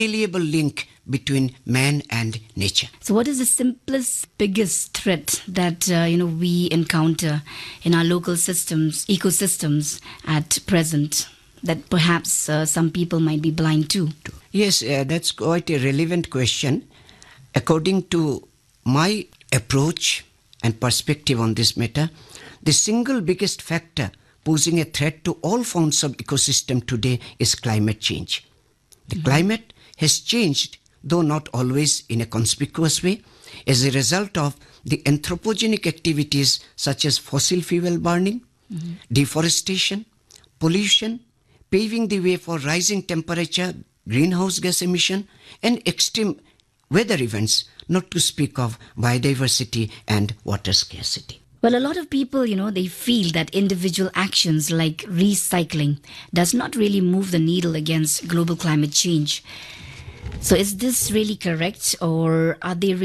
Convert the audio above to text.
inalienable link between man and nature. So what is the simplest, biggest threat that we encounter in our local systems, ecosystems at present that perhaps some people might be blind to? Yes, that's quite a relevant question. According to my approach and perspective on this matter, the single biggest factor posing a threat to all forms of ecosystem today is climate change. The climate has changed, though not always in a conspicuous way, as a result of the anthropogenic activities such as fossil fuel burning, deforestation, pollution, paving the way for rising temperature, greenhouse gas emission, and extreme weather events, not to speak of biodiversity and water scarcity. Well, a lot of people, they feel that individual actions like recycling does not really move the needle against global climate change. So is this really correct, or are they